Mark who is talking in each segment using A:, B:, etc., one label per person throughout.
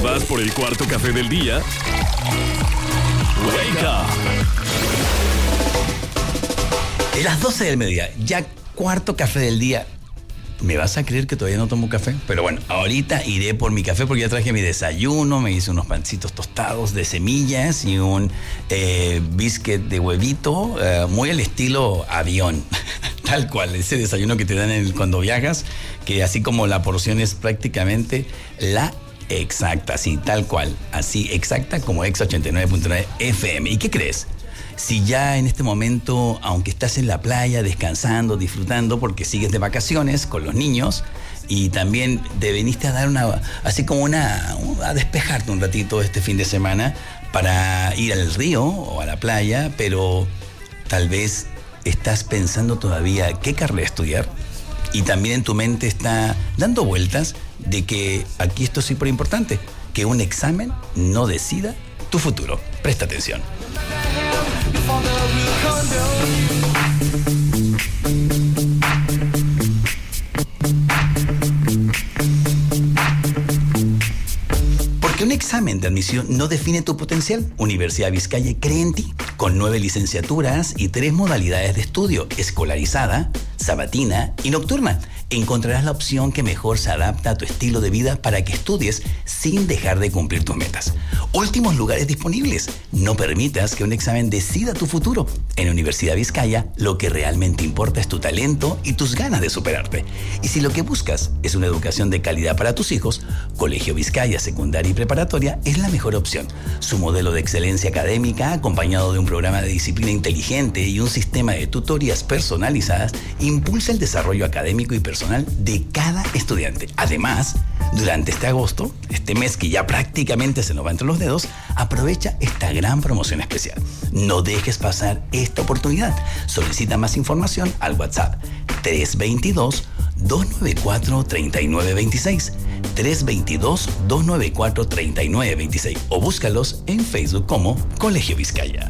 A: vas por el cuarto café del día? Wake Up.
B: Las 12 del mediodía, ya cuarto café del día. ¿Me vas a creer que todavía no tomo café? Pero bueno, ahorita iré por mi café porque ya traje mi desayuno, me hice unos pancitos tostados de semillas y un biscuit de huevito, muy al estilo avión. Tal cual, ese desayuno que te dan cuando viajas, que así como la porción es prácticamente la exacta, así, tal cual, así exacta como Exa 89.9 FM. ¿Y qué crees? Si ya en este momento, aunque estás en la playa descansando, disfrutando, porque sigues de vacaciones con los niños y también te viniste a dar a despejarte un ratito este fin de semana para ir al río o a la playa, pero tal vez estás pensando todavía qué carrera estudiar y también en tu mente está dando vueltas de que aquí esto es súper importante, que un examen no decida tu futuro. Presta atención. Porque un examen de admisión no define tu potencial. Universidad Vizcaya cree en ti, con 9 licenciaturas y 3 modalidades de estudio: escolarizada, sabatina y nocturna. Encontrarás la opción que mejor se adapta a tu estilo de vida para que estudies sin dejar de cumplir tus metas. Últimos lugares disponibles. No permitas que un examen decida tu futuro. En Universidad Vizcaya, lo que realmente importa es tu talento y tus ganas de superarte. Y si lo que buscas es una educación de calidad para tus hijos, Colegio Vizcaya Secundaria y Preparatoria es la mejor opción. Su modelo de excelencia académica, acompañado de un programa de disciplina inteligente y un sistema de tutorías personalizadas, impulsa el desarrollo académico y personal de cada estudiante. Además, durante este agosto, este mes que ya prácticamente se nos va entre los dedos, aprovecha esta gran promoción especial. No dejes pasar esta oportunidad. Solicita más información al WhatsApp 322-294-3926, 322-294-3926 o búscalos en Facebook como Colegio Vizcaya.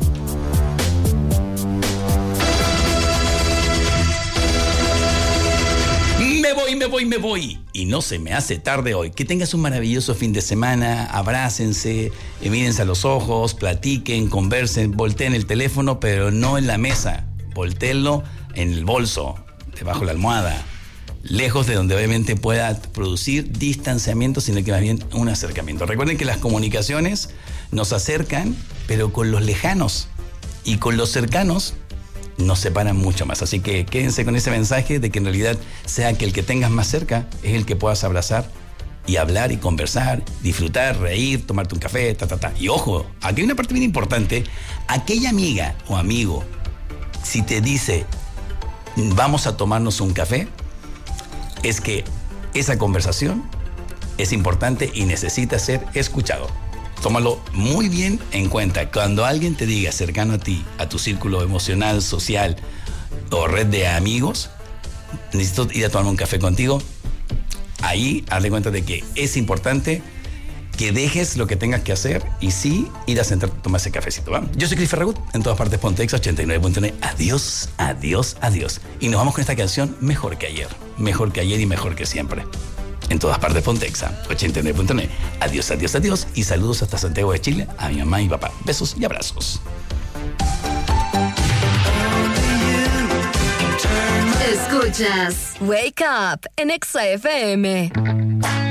B: Me voy. Y no se me hace tarde hoy. Que tengas un maravilloso fin de semana. Abrácense, mírense a los ojos, platiquen, conversen, volteen el teléfono, pero no en la mesa. Voltéenlo en el bolso, debajo de la almohada, lejos de donde obviamente pueda producir distanciamiento, sino que más bien un acercamiento. Recuerden que las comunicaciones nos acercan, pero con los lejanos y con los cercanos nos separan mucho más. Así que quédense con ese mensaje de que en realidad sea que el que tengas más cerca es el que puedas abrazar y hablar y conversar, disfrutar, reír, tomarte un café, Y ojo, aquí hay una parte bien importante. Aquella amiga o amigo, si te dice vamos a tomarnos un café, es que esa conversación es importante y necesita ser escuchado. Tómalo muy bien en cuenta. Cuando alguien te diga cercano a ti, a tu círculo emocional, social o red de amigos, necesito ir a tomarme un café contigo, ahí hazle cuenta de que es importante que dejes lo que tengas que hacer y sí ir a sentarte a tomar ese cafecito, ¿va? Yo soy Cris Ferragut, en todas partes Ponte Exa 89.9. Adiós, adiós, adiós. Y nos vamos con esta canción Mejor que ayer y mejor que siempre. En todas partes Ponte Exa 89.9. Adiós, adiós, adiós. Y saludos hasta Santiago de Chile, a mi mamá y papá. Besos y abrazos.
C: Escuchas Wake Up en Exa FM.